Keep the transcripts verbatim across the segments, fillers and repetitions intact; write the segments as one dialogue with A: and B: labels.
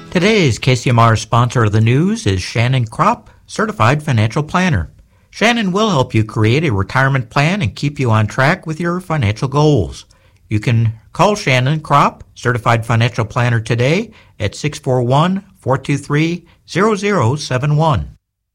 A: Today's K C M R sponsor of the news is Shannon Kropp, Certified Financial Planner. Shannon will help you create a retirement plan and keep you on track with your financial goals. You can call Shannon Kropp, Certified Financial Planner, today at six four one, four two three, zero zero seven one.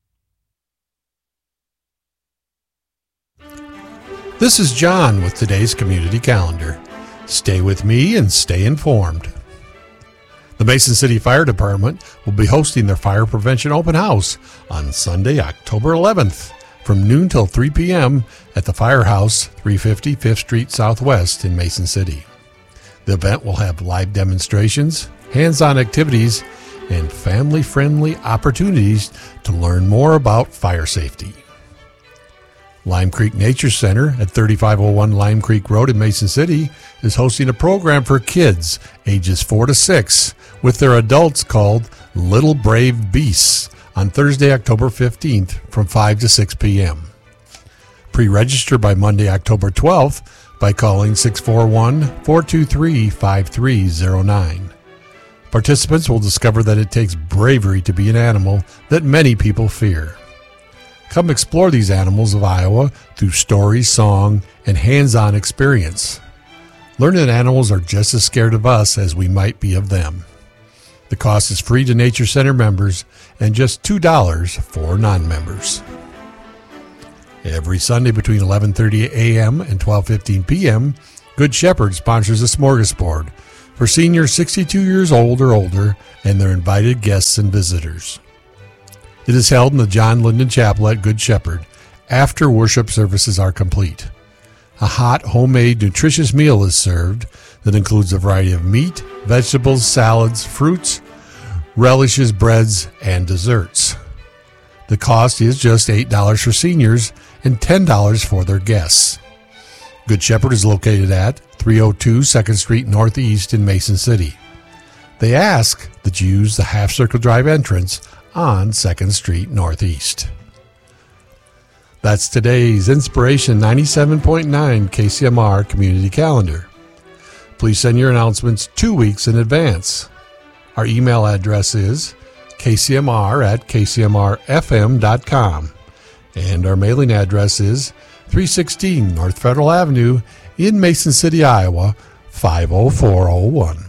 B: This is John with today's community calendar. Stay with me and stay informed. The Mason City Fire Department will be hosting their Fire Prevention Open House on Sunday, October eleventh, from noon till three p.m. at the Firehouse, three fifty Fifth Street Southwest in Mason City. The event will have live demonstrations, hands-on activities, and family-friendly opportunities to learn more about fire safety. Lime Creek Nature Center at thirty-five oh one Lime Creek Road in Mason City is hosting a program for kids ages four to six with their adults called Little Brave Beasts on Thursday, October fifteenth from five to six p.m. Pre-register by Monday, October twelfth by calling six four one, four two three, five three zero nine. Participants will discover that it takes bravery to be an animal that many people fear. Come explore these animals of Iowa through story, song, and hands-on experience. Learn that animals are just as scared of us as we might be of them. The cost is free to Nature Center members and just two dollars for non-members. Every Sunday between eleven thirty a.m. and twelve fifteen p.m., Good Shepherd sponsors a smorgasbord for seniors sixty-two years old or older and their invited guests and visitors. It is held in the John Linden Chapel at Good Shepherd after worship services are complete. A hot, homemade, nutritious meal is served that includes a variety of meat, vegetables, salads, fruits, relishes, breads, and desserts. The cost is just eight dollars for seniors and ten dollars for their guests. Good Shepherd is located at three oh two second Street Northeast in Mason City. They ask that you use the Half Circle Drive entrance on second Street Northeast. That's today's Inspiration ninety-seven point nine K C M R Community Calendar. Please send your announcements two weeks in advance. Our email address is k c m r at k c m r f m dot com, and our mailing address is three sixteen North Federal Avenue in Mason City, Iowa, five oh four oh one.